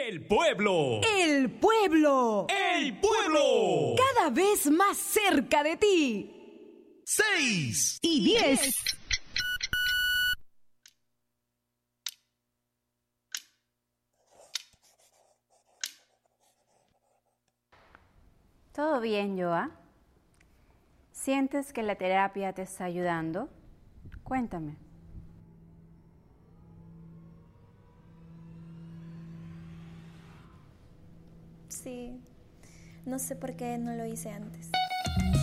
El pueblo. ¡El pueblo! ¡El pueblo! Cada vez más cerca de ti. 6 y 10. ¿Todo bien, Joa? ¿Sientes que la terapia te está ayudando? Cuéntame. Sí, no sé por qué no lo hice antes.